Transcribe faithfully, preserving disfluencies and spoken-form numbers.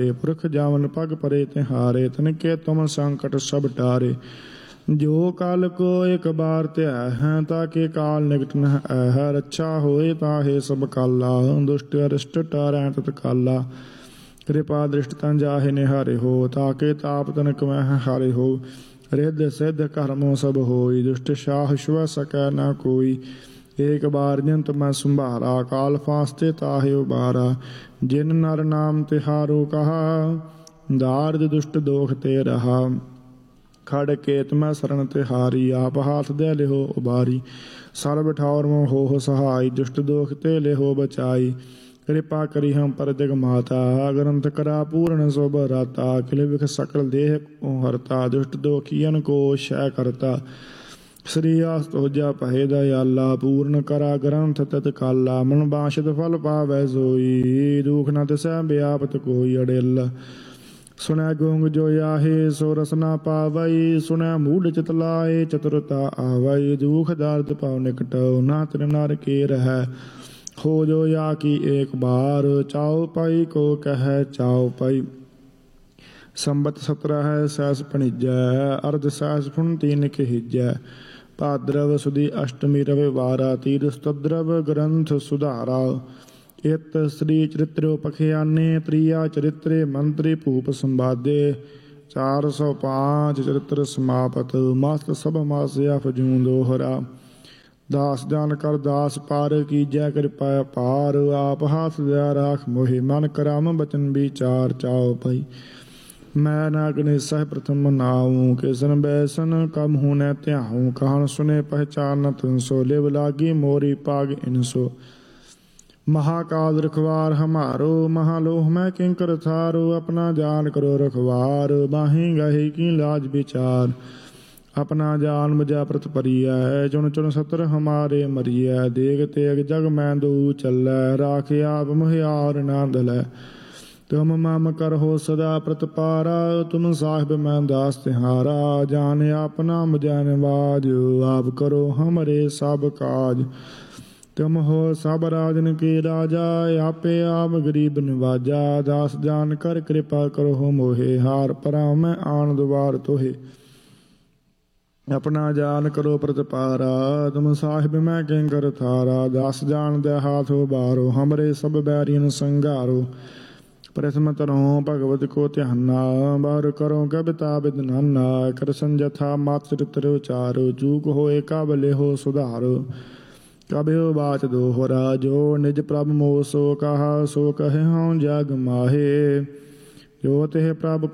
उबारे पुरख जावन पग परे तिहारे तिनके तुम संकट सब टारे जो काल को एक बार त्या है ताके काल निकट न है रक्षा होए ताहे सब काला दुष्ट अरिष्ट टारै तत्काला कृपा दृष्ट तन जाहे निहारे हो ताके ताप तनक मह हारे हो रिद्ध सिद्ध कर्मों सब होई दुष्ट शाह शुभ सकै न कोई एक बार जंत मैं संभारा काल फास्ते ताहे उबारा जिन नर नाम तिहारो कहा दार्द दुष्ट दोख ते रहा खड़ केत मैं शरण तिहारी आप हाथ दे लिहो उबारी सर्व ठौर मोह हो सहाय दुष्ट दोख ते लिहो बचाई कृपा करी हम पर जग माता ग्रंथ करा पूर्ण शोभ राता किल विख सकल देह को हरता दुष्ट दोखियन को शय करता श्री आस्तोजा पहे दयाला पूर्ण करा ग्रंथ तत्काला मन बांछित फल पावै सोई दुख न तिसै व्यापत कोई अड़ेला सुनै गूंग जो याहे सो रसना पावई सुनै मूढ़ चित लाए चतुरता आवई दुख दर्द पाव निकट ना तिर नर के रह हो जो या की एक बार चाओ पाई को कह चाओ पाई संबत सत्रह सैस पणिजै अर्ध सैस फुन तीन हिजै भाद्रव सुदी अष्टमी रविवारा तीरस्तद्रव ग्रंथ सुधारा इत श्री चरित्रो पखियाने त्रिया चरित्रे मंत्री भूप संवादे चार सौ पाँच चरित्र समापत मस्त सब मास्या फजूं दोहरा दास जान कर दास पार की जय कृपा पार आप हाथ दया राख मोहि मन कराम बचन विचार चाओ पई मैं नागने सह प्रथम नाऊं किसन बैसन कम हूँ न त्याहूँ कहन सुने पहचान तुनसो लिव लागी मोरी पाग इनसो महाकाल रखवार हमारो महालोह मैं किंकर थारो अपना जान करो रखवार बाही गही की लाज विचार अपना जान मुझा प्रत परिया चुन चुन सतर हमारे मरिया देख तेग जग मैं दो चल राख आप मुहियार ना दल तुम मम कर हो सदा प्रतपारा तुम साहिब मैं दास तिहारा जान अपना मुझा नवाज आप करो हमरे सब काज तुम हो सब राजन के राजा आपे आप गरीब निवाजा दास जान कर कृपा करो हो मोहे हार परा मैं आन द्वार तोहे अपना जान करो प्रतपारा तुम साहिब मैं किंकर थारा दास जान दे हाथ बारो हमरे सब बैरियन संगारो प्रथम तरो भगवत को ध्याना बार करो कविता विद नाना कर संजथा मात चरित्र उचारो चूक होए काबले हो सुधारो कबो बाच दोहरा जो निज प्रभ मोह सो कहा सो कहे हूँ जग माहे जो तेह प्रभ